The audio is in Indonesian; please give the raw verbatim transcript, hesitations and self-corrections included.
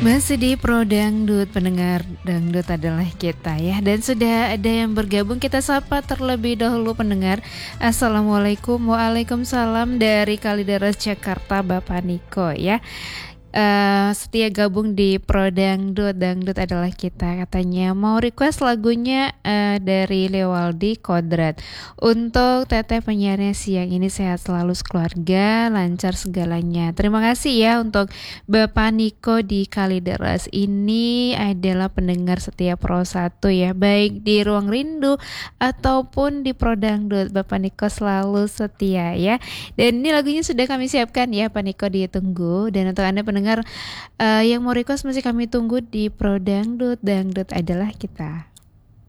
Masih di Pro Dangdut, pendengar dangdut adalah kita ya. Dan sudah ada yang bergabung, kita sapa terlebih dahulu pendengar. Assalamualaikum, waalaikumsalam dari Kalideres Jakarta, Bapak Niko ya. Uh, setia gabung di Pro Dangdut, dangdut adalah kita katanya. Mau request lagunya uh, dari Lewaldi Kodrat. Untuk Teteh penyiarnya siang ini sehat selalu sekeluarga, lancar segalanya. Terima kasih ya untuk Bapak Niko di Kalideres. Ini adalah pendengar setia Pro satu ya, baik di Ruang Rindu ataupun di Pro Dangdut. Bapak Niko selalu setia ya. Dan ini lagunya sudah kami siapkan ya, Pak Niko ditunggu. Dan untuk Anda pendengar Dengar uh, yang mau request masih kami tunggu di Pro Dangdut, dangdut adalah kita.